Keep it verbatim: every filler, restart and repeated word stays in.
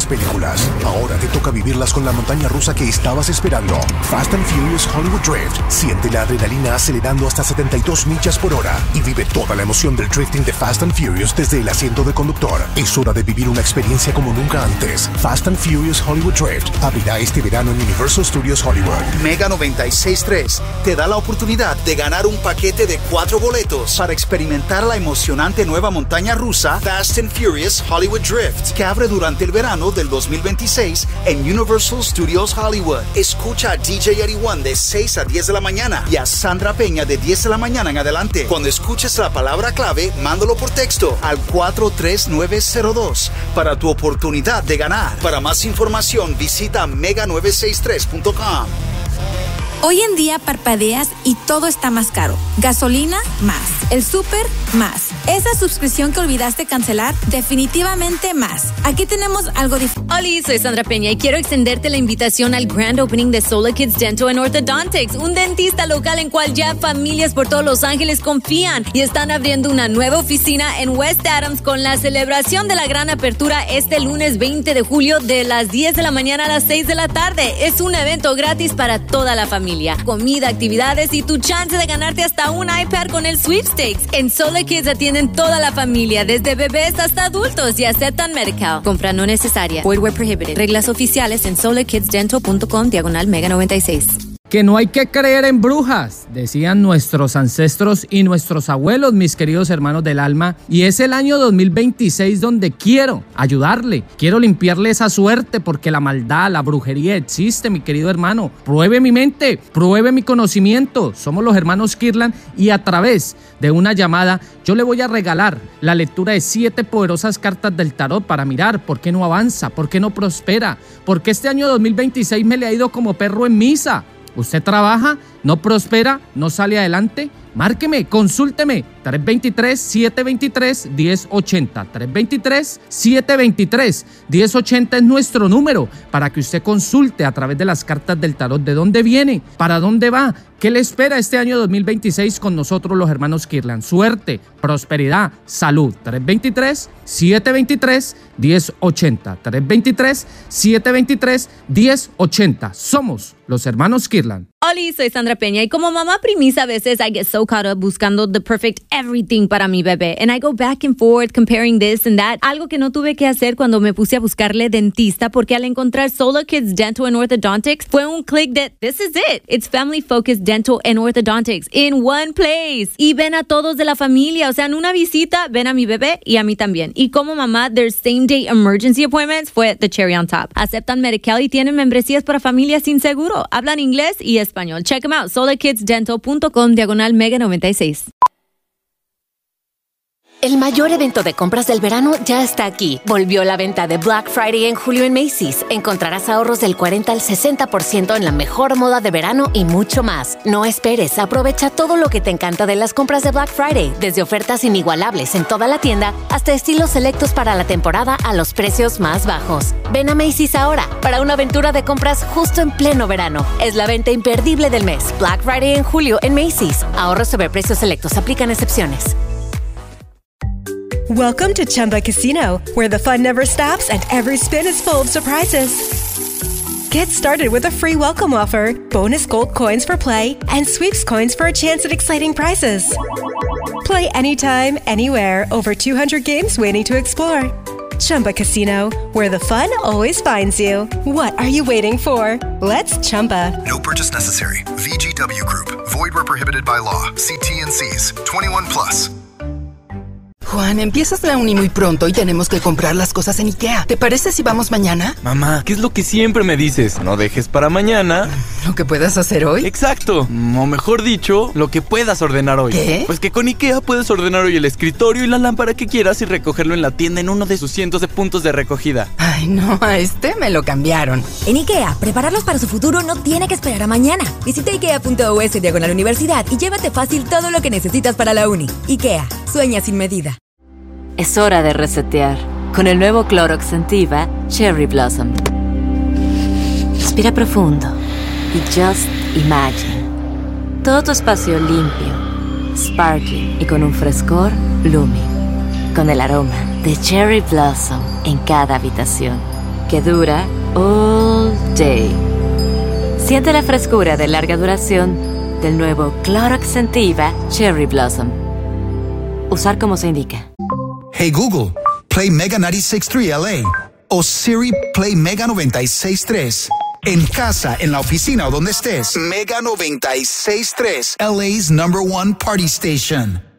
las películas. Ahora te toca vivirlas con la montaña rusa que estabas esperando. Fast and Furious Hollywood Drift. Siente la adrenalina acelerando hasta setenta y dos millas por hora y vive toda la emoción del drifting de Fast and Furious desde el asiento de conductor. Es hora de vivir una experiencia como nunca antes. Fast and Furious Hollywood Drift abrirá este verano en Universal Studios Hollywood. Mega noventa y seis punto tres te da la oportunidad de ganar un paquete de cuatro boletos para experimentar la emocionante nueva montaña rusa Fast and Furious Hollywood Drift, que abre durante el verano del dos mil veintiséis en Universal Studios Hollywood. Escucha a D J eighty-one de seis a diez de la mañana y a Sandra Peña de diez de la mañana en adelante. Cuando escuches la palabra clave, mándalo por texto al cuatro tres nueve cero dos para tu oportunidad de ganar. Para más información, visita mega nueve seis tres punto com. Hoy en día parpadeas y todo está más caro. Gasolina, más. El súper, más. Esa suscripción que olvidaste cancelar, definitivamente más. Aquí tenemos algo diferente. Hola, soy Sandra Peña y quiero extenderte la invitación al grand opening de Solar Kids Dental and Orthodontics, un dentista local en cual ya familias por todo Los Ángeles confían y están abriendo una nueva oficina en West Adams con la celebración de la gran apertura este lunes veinte de julio de las diez de la mañana a las seis de la tarde. Es un evento gratis para toda la familia. Comida, actividades y tu chance de ganarte hasta un iPad con el Sweepstakes. En Solar Kids atienden toda la familia, desde bebés hasta adultos, y aceptan Medical. Compra no necesaria. Void where prohibited. Reglas oficiales en solar kids dental punto com diagonal mega noventa y seis. Que no hay que creer en brujas, decían nuestros ancestros y nuestros abuelos, mis queridos hermanos del alma. Y es el año dos mil veintiséis donde quiero ayudarle, quiero limpiarle esa suerte, porque la maldad, la brujería existe, mi querido hermano. Pruebe mi mente, pruebe mi conocimiento. Somos los hermanos Kirtland y a través de una llamada yo le voy a regalar la lectura de siete poderosas cartas del tarot para mirar por qué no avanza, por qué no prospera, porque este año dos mil veintiséis me le ha ido como perro en misa. ¿Usted trabaja, no prospera, no sale adelante? Márqueme, consúlteme, tres dos tres, siete dos tres, uno cero ocho cero. tres dos tres, siete dos tres, uno cero ocho cero es nuestro número para que usted consulte a través de las cartas del tarot de dónde viene, para dónde va, qué le espera este año dos mil veintiséis con nosotros los hermanos Kirtland. Suerte, prosperidad, salud. tres dos tres, siete dos tres, uno cero ocho cero. tres dos tres, siete dos tres, uno cero ocho cero. Somos los hermanos Kirtland. Hola, soy Sandra Peña y como mamá primisa a veces I get so caught up buscando the perfect everything para mi bebé and I go back and forth comparing this and that. Algo que no tuve que hacer cuando me puse a buscarle dentista, porque al encontrar Solar Kids Dental and Orthodontics fue un click de this is it. It's family focused dental and orthodontics in one place. Y ven a todos de la familia, o sea, en una visita ven a mi bebé y a mí también. Y como mamá, their same day emergency appointments fue the cherry on top. Aceptan Medical y tienen membresías para familias sin seguro. Hablan inglés y español. Check them out, solar kids dental punto com diagonal mega noventa y seis. El mayor evento de compras del verano ya está aquí. Volvió la venta de Black Friday en julio en Macy's. Encontrarás ahorros del cuarenta al sesenta por ciento en la mejor moda de verano y mucho más. No esperes, aprovecha todo lo que te encanta de las compras de Black Friday, desde ofertas inigualables en toda la tienda hasta estilos selectos para la temporada a los precios más bajos. Ven a Macy's ahora para una aventura de compras justo en pleno verano. Es la venta imperdible del mes. Black Friday en julio en Macy's. Ahorros sobre precios selectos. Aplican excepciones. Welcome to Chumba Casino, where the fun never stops and every spin is full of surprises. Get started with a free welcome offer, bonus gold coins for play, and sweeps coins for a chance at exciting prizes. Play anytime, anywhere, over two hundred games waiting to explore. Chumba Casino, where the fun always finds you. What are you waiting for? Let's Chumba. No purchase necessary. V G W Group. Void where prohibited by law. See T and C's. twenty-one plus. Juan, empiezas la uni muy pronto y tenemos que comprar las cosas en IKEA. ¿Te parece si vamos mañana? Mamá, ¿qué es lo que siempre me dices? No dejes para mañana ¿Lo que puedas hacer hoy? Exacto, o mejor dicho, lo que puedas ordenar hoy. ¿Qué? Pues que con IKEA puedes ordenar hoy el escritorio y la lámpara que quieras y recogerlo en la tienda en uno de sus cientos de puntos de recogida. Ay, no, a este me lo cambiaron. En IKEA, prepararlos para su futuro no tiene que esperar a mañana. Visita ikea punto u s diagonal universidad y llévate fácil todo lo que necesitas para la uni. IKEA, sueña sin medida. Es hora de resetear con el nuevo Clorox Scentiva Cherry Blossom. Respira profundo y just imagine. Todo tu espacio limpio, sparkling y con un frescor blooming. Con el aroma de Cherry Blossom en cada habitación. que dura all day. Siente la frescura de larga duración del nuevo Clorox Scentiva Cherry Blossom. Usar como se indica. Hey Google, play Mega noventa y seis punto tres L A. O Siri, play Mega noventa y seis punto tres. En casa, en la oficina o donde estés. Mega noventa y seis punto tres, L A's number one party station.